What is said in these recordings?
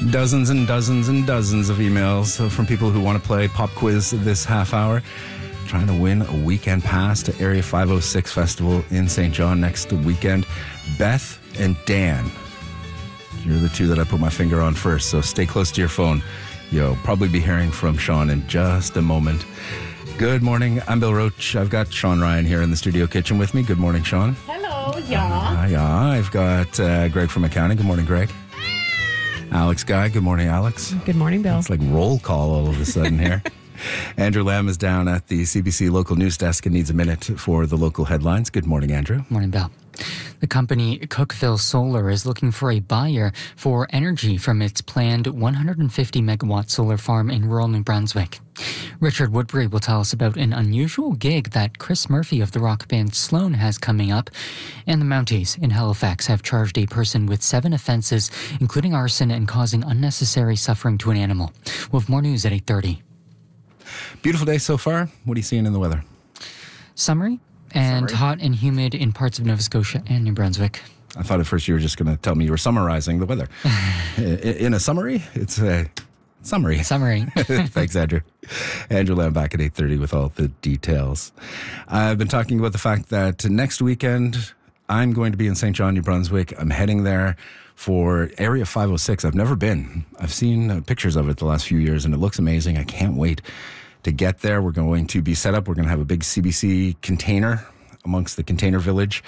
Dozens and dozens and dozens of emails from people who want to play pop quiz this half hour, trying to win a weekend pass to Area 506 Festival in St. John next weekend. Beth and Dan, you're the two that I put my finger on first, so stay close to your phone. You'll probably be hearing from Sean in just a moment. Good morning, I'm Bill Roach. I've got Sean Ryan here in the studio kitchen with me. Good morning, Sean. Hello, yeah. I've got Greg from accounting. Good morning, Greg. Alex Guy. Good morning, Alex. Good morning, Bill. It's like roll call all of a sudden here. Andrew Lamb is down at the CBC local news desk and needs a minute for the local headlines. Good morning, Andrew. Morning, Bill. The company Cookeville Solar is looking for a buyer for energy from its planned 150-megawatt solar farm in rural New Brunswick. Richard Woodbury will tell us about an unusual gig that Chris Murphy of the rock band Sloan has coming up. And the Mounties in Halifax have charged a person with 7 offences, including arson and causing unnecessary suffering to an animal. We'll have more news at 8:30. Beautiful day so far. What are you seeing in the weather? Summery and hot and humid in parts of Nova Scotia and New Brunswick. I thought at first you were just going to tell me you were summarizing the weather. In a summary, it's a summary. Thanks, Andrew. Andrew Lamb back at 8:30 with all the details. I've been talking about the fact that next weekend I'm going to be in St. John, New Brunswick. I'm heading there for Area 506. I've never been. I've seen pictures of it the last few years, and it looks amazing. I can't wait to get there. We're going to be set up. We're going to have a big CBC container amongst the container village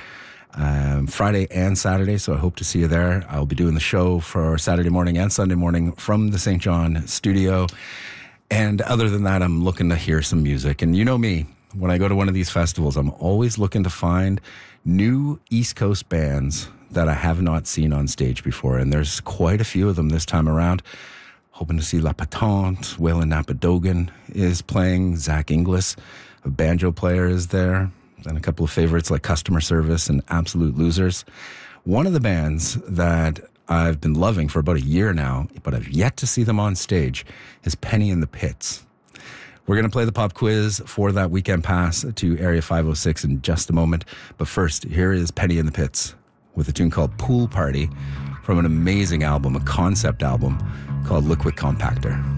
Friday and Saturday, so I hope to see you there. I'll be doing the show for Saturday morning and Sunday morning from the St. John studio. And other than that, I'm looking to hear some music. And you know me, when I go to one of these festivals, I'm always looking to find new East Coast bands that I have not seen on stage before. And there's quite a few of them this time around. Hoping to see La Patente. Waylon Napadogan is playing. Zach Inglis, a banjo player, is there. And a couple of favorites like Customer Service and Absolute Losers. One of the bands that I've been loving for about a year now, but I've yet to see them on stage, is Penny in the Pits. We're going to play the pop quiz for that weekend pass to Area 506 in just a moment. But first, here is Penny in the Pits with a tune called Pool Party from an amazing album, a concept album called Liquid Compactor.